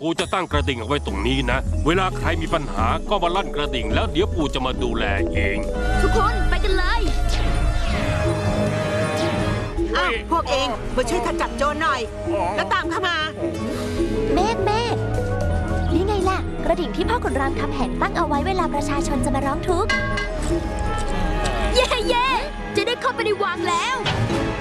ปู่จะตั้งกระดิ่งเอาไว้ตรงนี้นะเวลาใครมีปัญหาก็มาลั่นกระดิ่งแล้วเดี๋ยวปู่จะมาดูแลเองทุกคนไปกันเลยพวกเองมาช่วยขจัดโจรหน่อยแล้วตามเข้ามาเมฆนี่ไงล่ะกระดิ่งที่พ่อขุนรามคำแหงตั้งเอาไว้เวลาประชาชนจะมาร้องทุกข์เย่จะได้เข้าไปในวังแล้ว